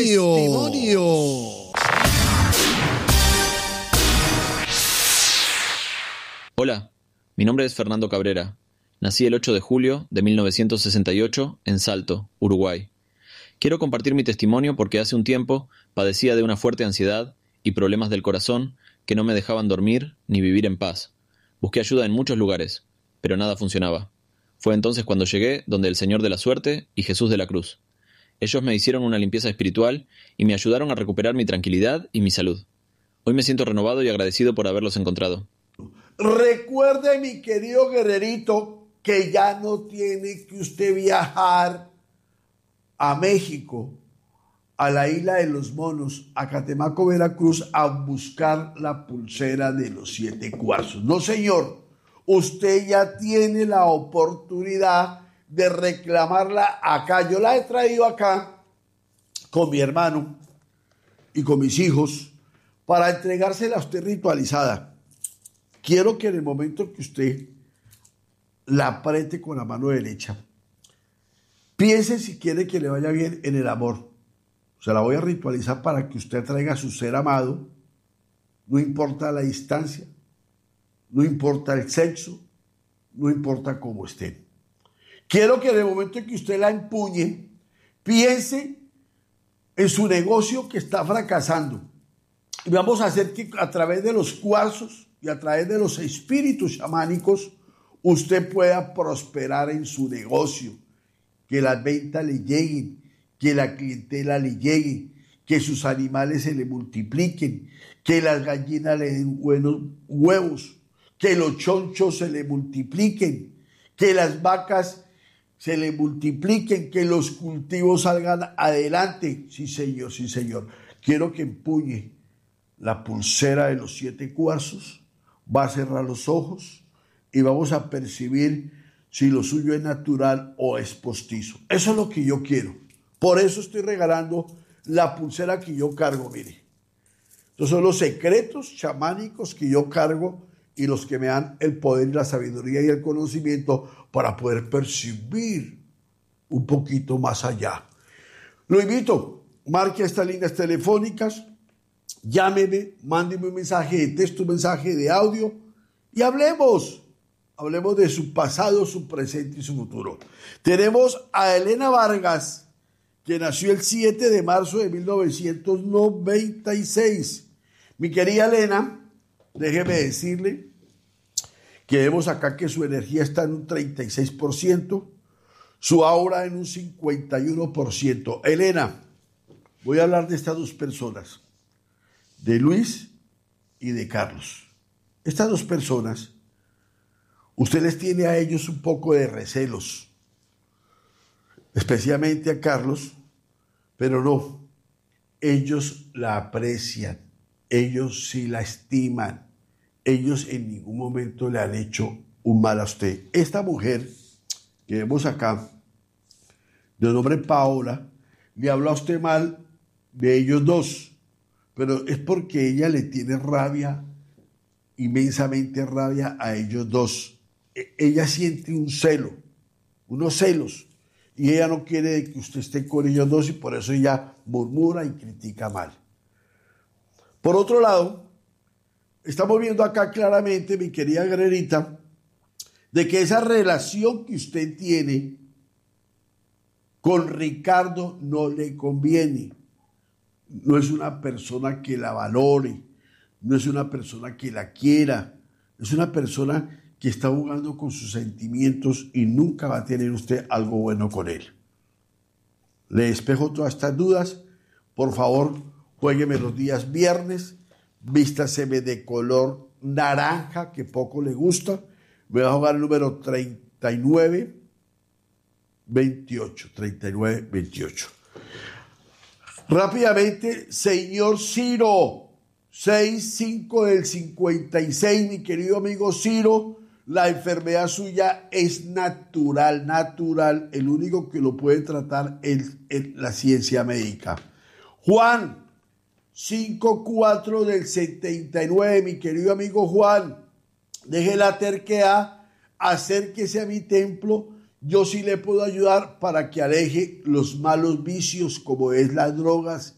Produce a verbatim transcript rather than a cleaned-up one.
testimonio. Hola, mi nombre es Fernando Cabrera. Nací el ocho de julio de mil novecientos sesenta y ocho en Salto, Uruguay. Quiero compartir mi testimonio porque hace un tiempo padecía de una fuerte ansiedad y problemas del corazón que no me dejaban dormir ni vivir en paz. Busqué ayuda en muchos lugares, pero nada funcionaba. Fue entonces cuando llegué donde el Señor de la Suerte y Jesús de la Cruz. Ellos me hicieron una limpieza espiritual y me ayudaron a recuperar mi tranquilidad y mi salud. Hoy me siento renovado y agradecido por haberlos encontrado. Recuerde, mi querido guerrerito, que ya no tiene que usted viajar a México, a la isla de los monos, a Catemaco, Veracruz, a buscar la pulsera de los siete cuarzos. No, señor, usted ya tiene la oportunidad de reclamarla acá. Yo la he traído acá con mi hermano y con mis hijos para entregársela a usted ritualizada. Quiero que en el momento que usted la apriete con la mano derecha, piense si quiere que le vaya bien en el amor. Se la voy a ritualizar para que usted traiga a su ser amado, no importa la distancia, no importa el sexo, no importa cómo estén. Quiero que en el momento en que usted la empuñe, piense en su negocio que está fracasando. Y vamos a hacer que a través de los cuarzos y a través de los espíritus chamánicos, usted pueda prosperar en su negocio, que las ventas le lleguen, que la clientela le llegue, que sus animales se le multipliquen, que las gallinas le den buenos huevos, que los chonchos se le multipliquen, que las vacas se le multipliquen, que los cultivos salgan adelante. Sí, señor, sí, señor. Quiero que empuñe la pulsera de los siete cuarzos, va a cerrar los ojos y vamos a percibir si lo suyo es natural o es postizo. Eso es lo que yo quiero. Por eso estoy regalando la pulsera que yo cargo, mire. Estos son los secretos chamánicos que yo cargo y los que me dan el poder y la sabiduría y el conocimiento para poder percibir un poquito más allá. Lo invito, marque estas líneas telefónicas, llámeme, mándeme un mensaje de texto, un mensaje de audio y hablemos. Hablemos de su pasado, su presente y su futuro. Tenemos a Elena Vargas, que nació el siete de marzo de mil novecientos noventa y seis. Mi querida Elena, déjeme decirle que vemos acá que su energía está en un treinta y seis por ciento, su aura en un cincuenta y uno por ciento. Elena, voy a hablar de estas dos personas, de Luis y de Carlos. Estas dos personas, usted les tiene a ellos un poco de recelos, especialmente a Carlos, pero no, ellos la aprecian, ellos sí la estiman, ellos en ningún momento le han hecho un mal a usted. Esta mujer que vemos acá, de nombre Paola, le habla a usted mal de ellos dos, pero es porque ella le tiene rabia, inmensamente rabia a ellos dos. Ella siente un celo, unos celos, y ella no quiere que usted esté con ellos dos y por eso ella murmura y critica mal. Por otro lado, estamos viendo acá claramente, mi querida guerrerita, de que esa relación que usted tiene con Ricardo no le conviene. No es una persona que la valore, no es una persona que la quiera, es una persona que está jugando con sus sentimientos y nunca va a tener usted algo bueno con él. Le despejo todas estas dudas. Por favor, juégueme los días viernes, vístaseme de color naranja, que poco le gusta. Voy a jugar el número treinta y nueve veintiocho. treinta y nueve veintiocho. Rápidamente, señor Ciro, seis cinco del cincuenta y seis, mi querido amigo Ciro. La enfermedad suya es natural, natural. El único que lo puede tratar es, es la ciencia médica. Juan, cinco cuatro del setenta y nueve, mi querido amigo Juan. Deje la terquedad, acérquese a mi templo. Yo sí le puedo ayudar para que aleje los malos vicios como es las drogas